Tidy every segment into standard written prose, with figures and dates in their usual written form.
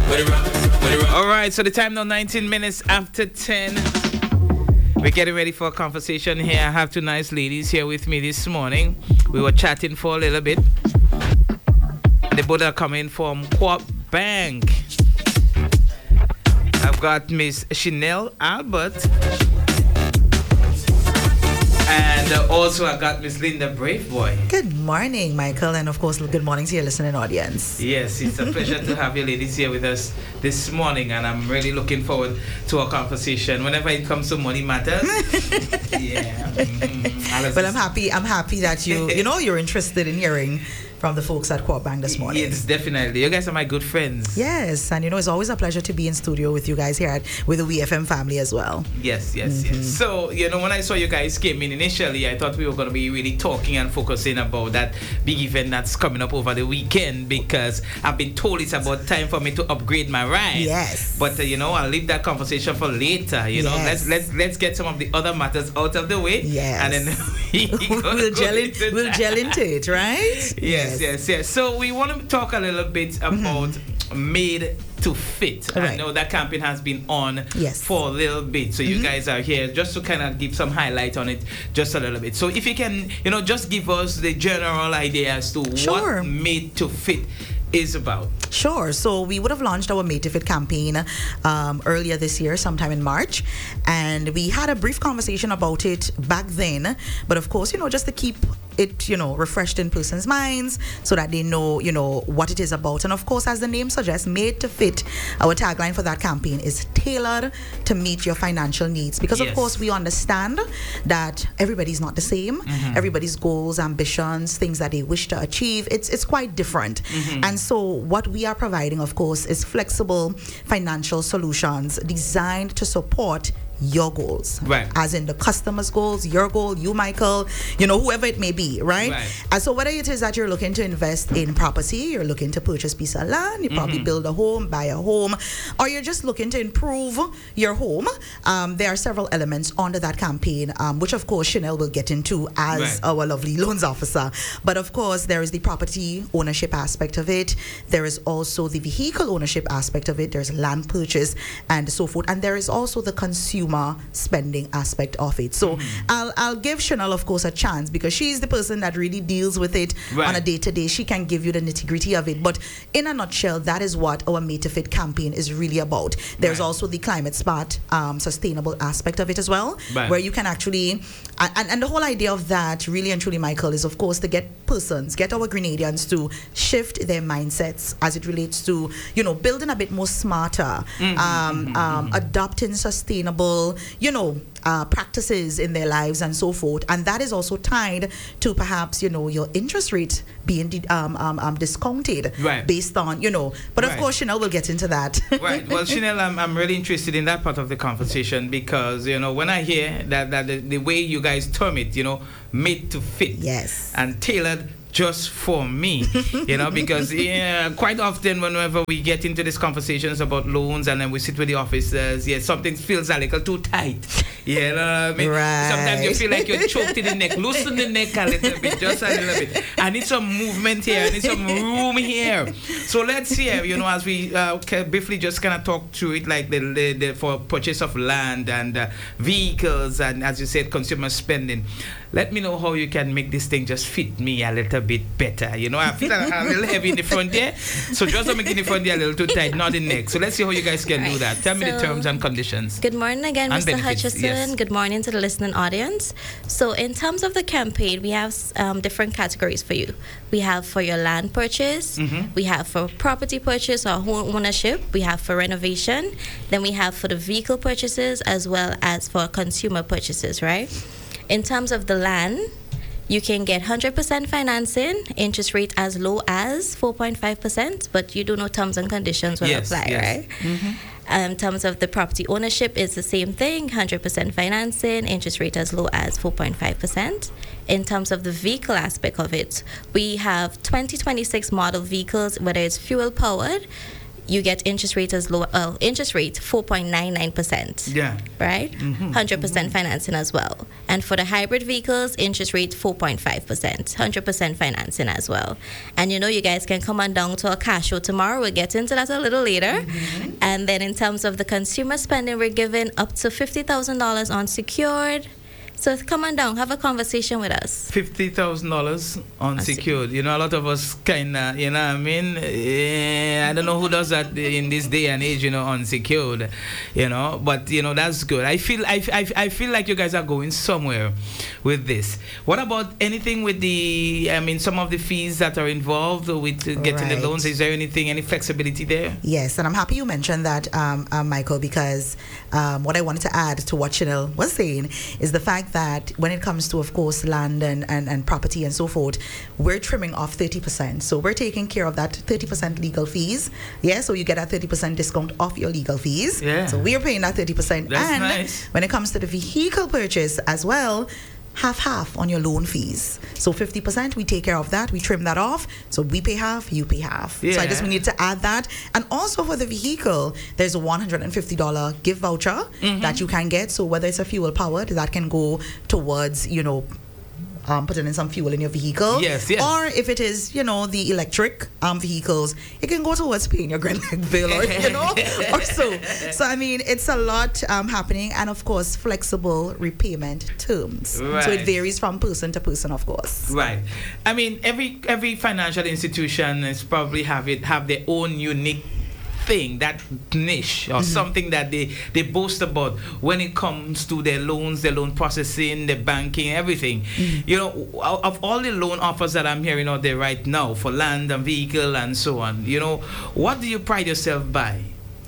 All right, so the time now 19 minutes after 10. We're getting ready for a conversation here. I have two nice ladies here with me this morning. We were chatting for a little bit. They both are coming from Co-op Bank. I've got Miss Chanel Albert. And also I got Miss Linda Braveboy. Good morning, Michael, and of course, good morning to your listening audience. Yes, it's a pleasure to have you ladies here with us this morning, and I'm really looking forward to our conversation. Whenever it comes to money matters, yeah. Well, I'm happy that you're interested in hearing from the folks at Co-op Bank this morning. Yes, definitely. You guys are my good friends. Yes, and it's always a pleasure to be in studio with you guys here with the WFM family as well. Yes. So, when I saw you guys came in initially, I thought we were going to be really talking and focusing about that big event that's coming up over the weekend, because I've been told it's about time for me to upgrade my ride. Yes. But, I'll leave that conversation for later. Yes. Let's get some of the other matters out of the way. Yes. And then we'll gel into it, right? Yes. So we want to talk a little bit about Made to Fit. Right. I know that campaign has been on for a little bit. So you guys are here just to kind of give some highlight on it just a little bit. So if you can, just give us the general idea as to what Made to Fit is about. Sure. So we would have launched our Made to Fit campaign earlier this year, sometime in March. And we had a brief conversation about it back then. But of course, just to keep it, refreshed in person's minds so that they know, what it is about. And of course, as the name suggests, Made to Fit, our tagline for that campaign is tailored to meet your financial needs. Because of course, we understand that everybody's not the same. Everybody's goals, ambitions, things that they wish to achieve, it's quite different. And so what we are providing, of course, is flexible financial solutions designed to support your goals, right? As in the customer's goals, your goal, you, Michael, whoever it may be, right? And so whether it is that you're looking to invest in property, you're looking to purchase a piece of land, you probably build a home, buy a home, or you're just looking to improve your home, there are several elements under that campaign, which of course Chanel will get into as our lovely loans officer. But of course, there is the property ownership aspect of it. There is also the vehicle ownership aspect of it. There's land purchase and so forth. And there is also the consumer spending aspect of it. So I'll give Chanel, of course, a chance because she's the person that really deals with it on a day-to-day. She can give you the nitty-gritty of it. But in a nutshell, that is what our Made to Fit campaign is really about. There's also the climate smart, sustainable aspect of it as well, where you can actually, and the whole idea of that really and truly, Michael, is of course to get our Grenadians to shift their mindsets as it relates to, building a bit more smarter, adopting sustainable practices in their lives and so forth. And that is also tied to perhaps, your interest rate being discounted based on, but of course, Chanel will get into that. Right. Well, Chanel, I'm really interested in that part of the conversation because, when I hear that the way you guys term it, made to fit. Yes. And tailored just for me, because quite often whenever we get into these conversations about loans and then we sit with the officers, something feels a little too tight. You know what I mean? Right. Sometimes you feel like you're choked in the neck. Loosen the neck a little bit, just a little bit. I need some movement here. I need some room here. So let's hear, as we briefly just kind of talk through it, like the for purchase of land and vehicles and, as you said, consumer spending. Let me know how you can make this thing just fit me a little bit better. I feel like I'm a little heavy in the front there. So just don't make the front there a little too tight, not the neck. So let's see how you guys can do that. Tell me the terms and conditions. Good morning again, Mr. Hutchison. Yes. Good morning to the listening audience. So in terms of the campaign, we have different categories for you. We have for your land purchase. We have for property purchase or home ownership. We have for renovation. Then we have for the vehicle purchases as well as for consumer purchases, right? In terms of the land, you can get 100% financing, interest rate as low as 4.5%, but you do know terms and conditions will apply, right? In terms of the property ownership, it's the same thing, 100% financing, interest rate as low as 4.5%. In terms of the vehicle aspect of it, we have 2026 model vehicles, whether it's fuel-powered, you get interest rate as low, interest rate 4.99%. Yeah. Right? 100% financing as well. And for the hybrid vehicles, interest rate 4.5%, 100% financing as well. And you guys can come on down to our cash show tomorrow. We'll get into that a little later. And then in terms of the consumer spending, we're giving up to $50,000 unsecured. So come on down, have a conversation with us. $50,000 unsecured. A lot of us kind of, what I mean? I don't know who does that in this day and age, unsecured, But, that's good. I feel like you guys are going somewhere with this. What about anything with some of the fees that are involved with getting the loans? Is there any flexibility there? Yes, and I'm happy you mentioned that, Michael, because what I wanted to add to what Chanel was saying is the fact that when it comes to, of course, land and property and so forth, we're trimming off 30%. So we're taking care of that 30% legal fees. Yeah, so you get a 30% discount off your legal fees. Yeah. So we're paying that 30%. That's and nice. When it comes to the vehicle purchase as well, half on your loan fees. So 50%, we take care of that. We trim that off. So we pay half, you pay half. Yeah. So I just need to add that. And also for the vehicle, there's a $150 gift voucher that you can get. So whether it's a fuel powered, that can go towards, putting in some fuel in your vehicle. Yes. Or if it is, the electric vehicles, it can go towards paying your grand bill or, or so. So, I mean, it's a lot happening. And, of course, flexible repayment terms. Right. So it varies from person to person, of course. Right. I mean, every financial institution is probably have their own unique thing, that niche or something that they boast about when it comes to their loans, their loan processing, their banking, everything. Of all the loan offers that I'm hearing out there right now for land and vehicle and so on, what do you pride yourself by?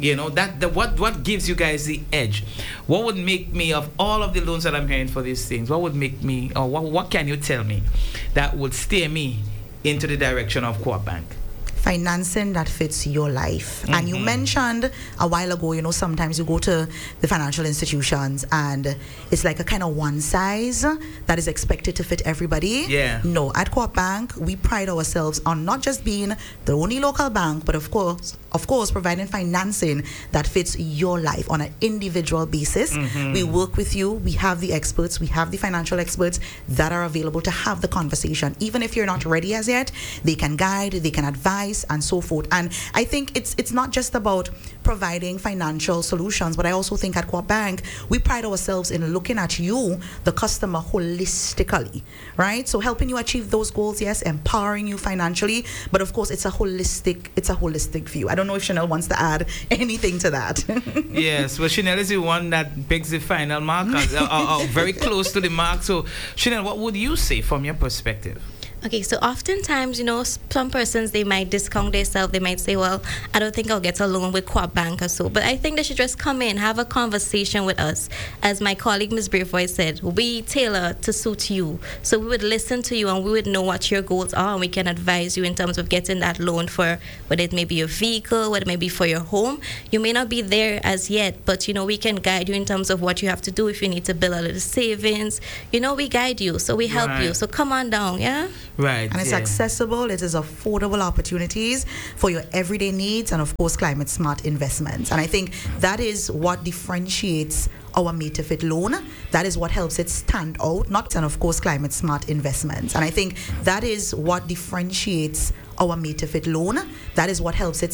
What gives you guys the edge? What would make me, of all of the loans that I'm hearing for these things, what would make me, or what can you tell me that would steer me into the direction of Co-op Bank? Financing that fits your life. And you mentioned a while ago, sometimes you go to the financial institutions and it's like a kind of one size that is expected to fit everybody. Yeah. No, at Co-op Bank, we pride ourselves on not just being the only local bank, but of course, providing financing that fits your life on an individual basis. We work with you. We have the experts. We have the financial experts that are available to have the conversation. Even if you're not ready as yet, they can guide, they can advise, and so forth. And I think it's not just about providing financial solutions, but I also think at Co-op Bank, we pride ourselves in looking at you, the customer, holistically, right? So helping you achieve those goals, yes, empowering you financially, but of course, it's a holistic view. I don't know if Chanel wants to add anything to that. Yes, well, Chanel is the one that picks the final mark, very close to the mark. So, Chanel, what would you say from your perspective? Okay, so oftentimes, some persons, they might discount themselves. They might say, well, I don't think I'll get a loan with Co-op Bank or so. But I think they should just come in, have a conversation with us. As my colleague, Ms. Bravevoy, said, we tailor to suit you. So we would listen to you and we would know what your goals are, and we can advise you in terms of getting that loan for whether it may be your vehicle, whether it may be for your home. You may not be there as yet, but, we can guide you in terms of what you have to do if you need to build a little savings. We guide you, so we help you. So come on down, yeah? Right. And it's accessible, it is affordable opportunities for your everyday needs and, of course, climate smart investments. And I think that is what differentiates our Made to Fit loan. That is what helps it stand out, and of course, climate smart investments. And I think that is what differentiates our Made to Fit loan. That is what helps it